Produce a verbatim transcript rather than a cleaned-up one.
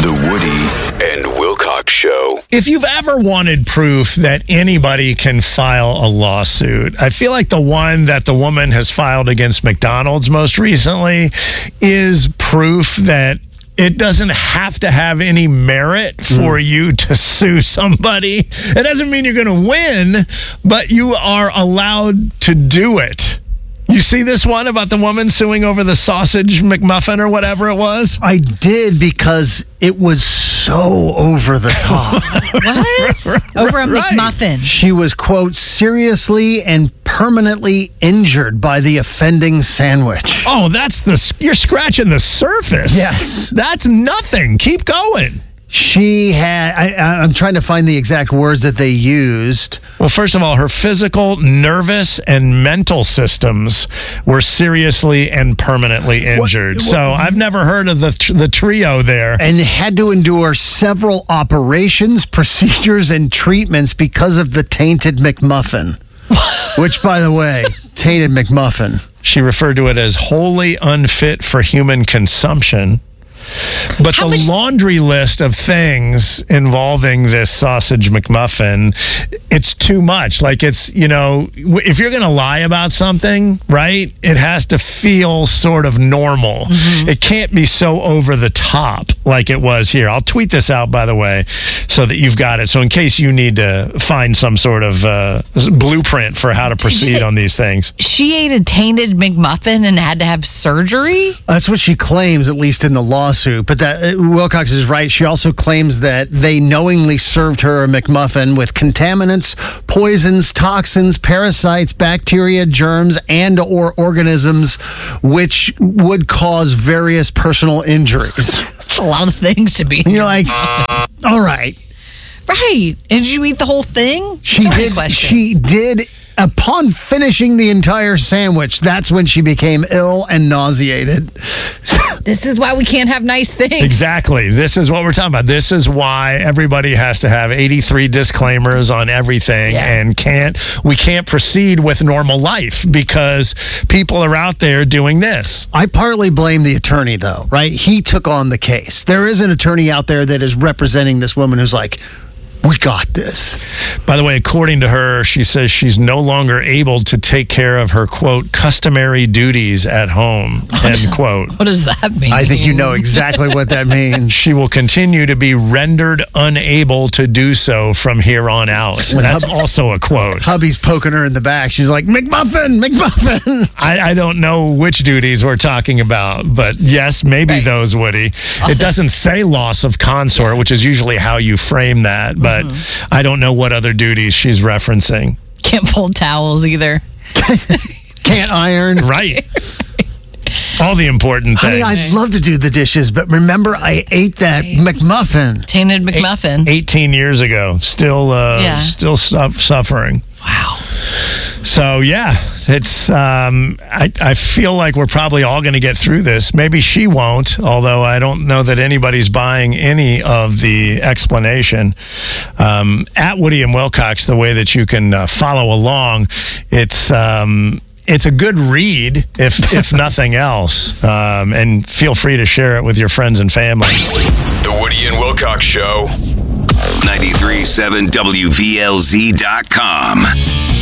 The Woody and Wilcox Show. If you've ever wanted proof that anybody can file a lawsuit, I feel like the one that the woman has filed against McDonald's most recently is proof that it doesn't have to have any merit for mm. you to sue somebody. It doesn't mean you're going to win, but you are allowed to do it. You see this one about the woman suing over the sausage McMuffin or whatever it was? I did, because it was so over the top. What? Over a Right. McMuffin. She was, quote, seriously and permanently injured by the offending sandwich. Oh, that's the, you're scratching the surface. Yes. That's nothing. Keep going. She had, I, I'm trying to find the exact words that they used. Well, first of all, her physical, nervous, and mental systems were seriously and permanently injured. What- so I've never heard of the tr- the trio there. And had to endure several operations, procedures, and treatments because of the tainted McMuffin. Which, by the way, tainted McMuffin. She referred to it as wholly unfit for human consumption. But How the much- laundry list of things involving this sausage McMuffin, it's too much. Like, it's, you know, w- if you're going to lie about something, right, it has to feel sort of normal. Mm-hmm. It can't be so over the top like it was here. I'll tweet this out, by the way, so that you've got it. So in case you need to find some sort of uh, blueprint for how to proceed say- on these things. She ate a tainted McMuffin and had to have surgery? That's what she claims, at least in the lawsuit. But that uh, Wilcox is right. She also claims that they knowingly served her a McMuffin with contaminants, poisons, toxins, parasites, bacteria, germs, and or organisms which would cause various personal injuries. That's a lot of things to be. You're like, all right. Right. And did you eat the whole thing? She So many did. questions. She did. Upon finishing the entire sandwich, that's when she became ill and nauseated. This is why we can't have nice things. Exactly. This is what we're talking about. This is why everybody has to have eighty-three disclaimers on everything, Yeah. and can't we can't proceed with normal life because people are out there doing this. I partly blame the attorney, though, right? He took on the case. There is an attorney out there that is representing this woman who's like, we got this. By the way, according to her, she says she's no longer able to take care of her, quote, customary duties at home, end quote. What does that mean? I think you know exactly what that means. She will continue to be rendered unable to do so from here on out. That's also a quote. Hubby's poking her in the back. She's like, McMuffin, McMuffin. I, I don't know which duties we're talking about, but yes, maybe Right. those, Woody. Also- It doesn't say loss of consort, which is usually how you frame that, but mm-hmm. I don't know what other duties she's referencing. Can't fold towels either. Can't iron. Right. All the important Honey, things. I'd love to do the dishes, but remember, I ate that McMuffin. Tainted McMuffin. eighteen years ago, still, uh, Yeah. still su- suffering. Wow. So yeah, it's. Um, I I feel like we're probably all going to get through this. Maybe she won't, although I don't know that anybody's buying any of the explanation. Um, at Woody and Wilcox, the way that you can uh, follow along, it's. Um, It's a good read, if if nothing else, um, and feel free to share it with your friends and family. The Woody and Wilcox Show. ninety-three point seven W V L Z dot com.